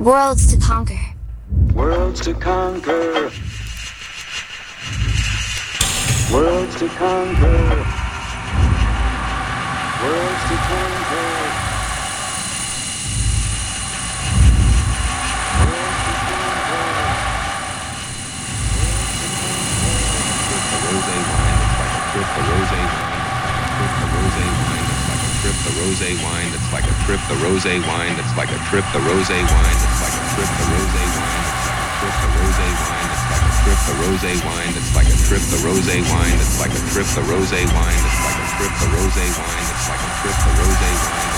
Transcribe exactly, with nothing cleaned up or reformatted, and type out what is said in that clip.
Worlds to conquer. Worlds to conquer. Worlds to conquer. Worlds to conquer. The rosé wine that's like a trip. The rosé wine that's like a trip. The rosé wine that's like a trip. The rosé wine that's like a trip. The rosé wine that's like a trip. The rosé wine that's like a trip. The rosé wine that's like a trip. The rosé wine that's like a trip. The rosé wine that's like a trip. The rosé wine.